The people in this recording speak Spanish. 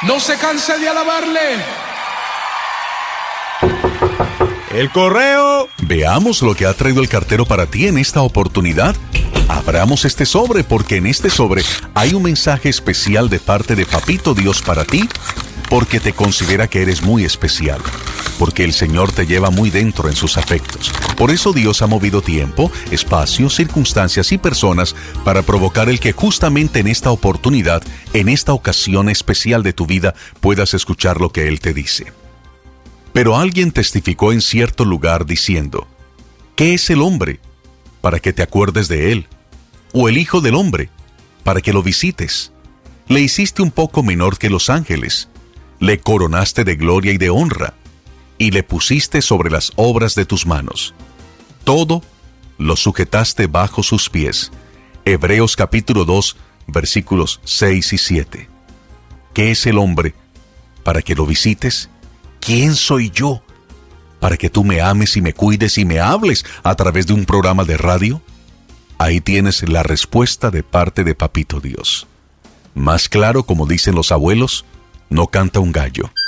No se canse de alabarle. El correo. Veamos lo que ha traído el cartero para ti en esta oportunidad. Abramos este sobre porque en este sobre hay un mensaje especial de parte de Papito Dios para ti, porque te considera que eres muy especial, porque el Señor te lleva muy dentro en sus afectos. Por eso Dios ha movido tiempo, espacio, circunstancias y personas para provocar el que justamente en esta oportunidad, en esta ocasión especial de tu vida, puedas escuchar lo que Él te dice. Pero alguien testificó en cierto lugar diciendo: ¿qué es el hombre? Para que te acuerdes de él. O el hijo del hombre, para que lo visites. Le hiciste un poco menor que los ángeles. Le coronaste de gloria y de honra. Y le pusiste sobre las obras de tus manos. Todo lo sujetaste bajo sus pies. Hebreos capítulo 2, versículos 6 y 7. ¿Qué es el hombre? Para que lo visites. ¿Quién soy yo para que tú me ames y me cuides y me hables a través de un programa de radio? Ahí tienes la respuesta de parte de Papito Dios. Más claro, como dicen los abuelos, no canta un gallo.